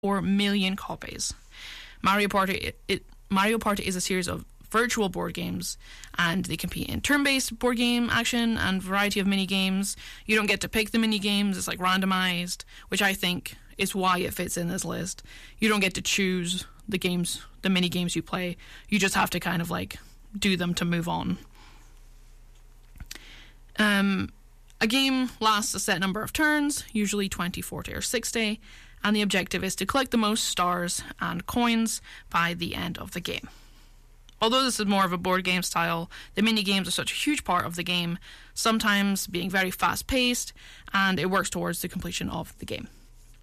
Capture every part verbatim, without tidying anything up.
four million copies. Mario Party it, it Mario Party is a series of virtual board games, and they compete in turn-based board game action and variety of mini games. You don't get to pick the mini games; it's like randomized, which I think is why it fits in this list. You don't get to choose the games, the mini games you play. You just have to kind of like do them to move on. Um, a game lasts a set number of turns, usually twenty, forty, or sixty, and the objective is to collect the most stars and coins by the end of the game. Although this is more of a board game style, the mini games are such a huge part of the game, sometimes being very fast-paced, and it works towards the completion of the game.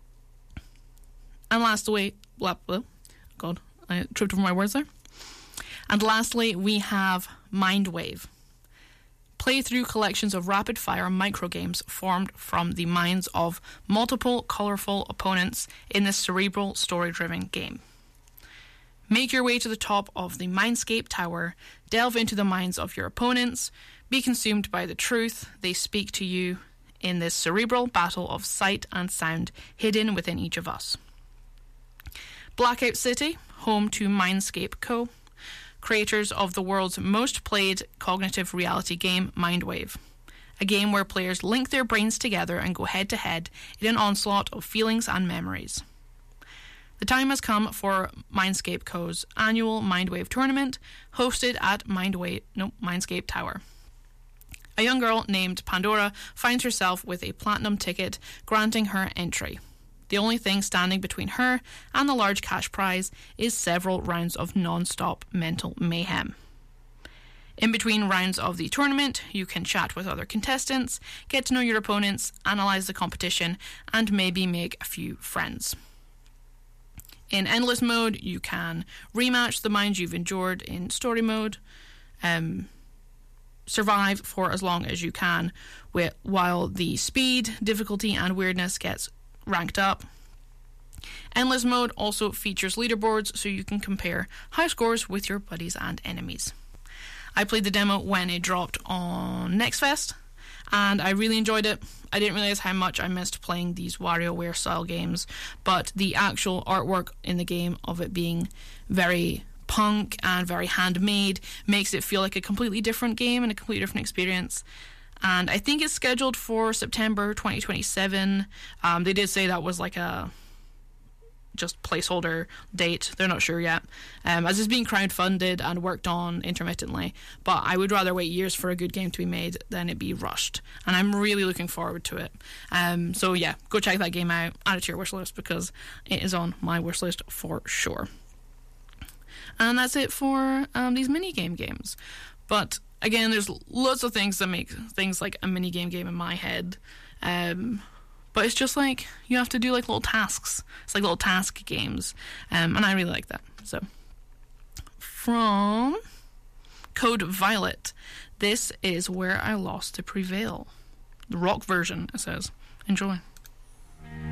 And lastly, blah, blah, God, I tripped over my words there. And lastly, we have Mindwave. Play through collections of rapid-fire microgames formed from the minds of multiple colourful opponents in this cerebral, story-driven game. Make your way to the top of the Mindscape Tower, delve into the minds of your opponents, be consumed by the truth they speak to you in this cerebral battle of sight and sound hidden within each of us. Blackout City, home to Mindscape Co., creators of the world's most played cognitive reality game, Mindwave. A game where players link their brains together and go head-to-head in an onslaught of feelings and memories. The time has come for Mindscape Co.'s annual Mindwave tournament, hosted at Mindwave, no, Mindscape Tower. A young girl named Pandora finds herself with a platinum ticket granting her entry. The only thing standing between her and the large cash prize is several rounds of non-stop mental mayhem. In between rounds of the tournament, you can chat with other contestants, get to know your opponents, analyse the competition, and maybe make a few friends. In Endless mode, you can rematch the minds you've endured in story mode, um, survive for as long as you can, with, while the speed, difficulty, and weirdness gets ranked up. Endless mode also features leaderboards, so you can compare high scores with your buddies and enemies. I played the demo when it dropped on NextFest, and I really enjoyed it. I didn't realise how much I missed playing these WarioWare style games, but the actual artwork in the game of it being very punk and very handmade makes it feel like a completely different game and a completely different experience. And I think it's scheduled for September twenty twenty-seven. Um, they did say that was like a just placeholder date. They're not sure yet. Um, as it's being crowdfunded and worked on intermittently. But I would rather wait years for a good game to be made than it be rushed. And I'm really looking forward to it. Um, so yeah, go check that game out. Add it to your wish list because it is on my wish list for sure. And that's it for um, these mini-game games. But again, there's lots of things that make things like a mini-game game in my head. Um... But it's just like, you have to do like little tasks. It's like little task games. Um, and I really like that. So, from Code Violet, this is Where I Lost to Prevail. The rock version, it says. Enjoy.